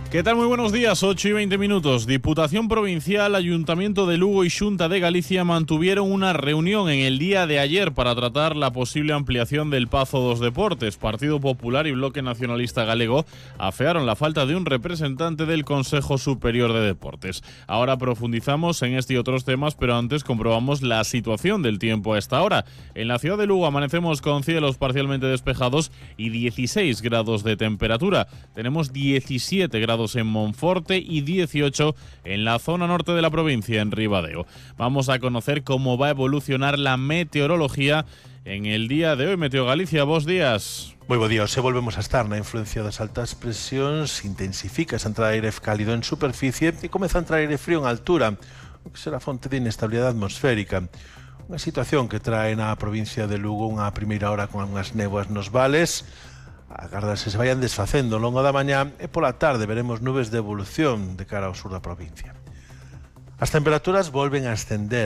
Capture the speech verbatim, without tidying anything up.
¿Qué tal? Muy buenos días, ocho y veinte minutos. Diputación Provincial, Ayuntamiento de Lugo y Xunta de Galicia mantuvieron una reunión en el día de ayer para tratar la posible ampliación del Pazo dos Deportes. Partido Popular y Bloque Nacionalista Galego afearon la falta de un representante del Consejo Superior de Deportes. Ahora profundizamos en este y otros temas, pero antes comprobamos la situación del tiempo a esta hora. En la ciudad de Lugo amanecemos con cielos parcialmente despejados y dieciséis grados de temperatura. Tenemos diecisiete grados en Monforte y dieciocho en la zona norte de la provincia, en Ribadeo. Vamos a conocer cómo va a evolucionar la meteorología en el día de hoy. Meteo Galicia, bos días. Moi bo día, hoxe volvemos a estar na influencia das altas presións, intensifica esa entrada de aire cálido en superficie e comeza a entrar aire frío en altura, o que será fonte de inestabilidade atmosférica. Unha situación que trae na provincia de Lugo unha primeira hora con unhas néboas nos vales. Agardarse se vayan desfacendo ao longo da mañá e pola tarde veremos nubes de evolución de cara ao sur da provincia. As temperaturas volven a ascender.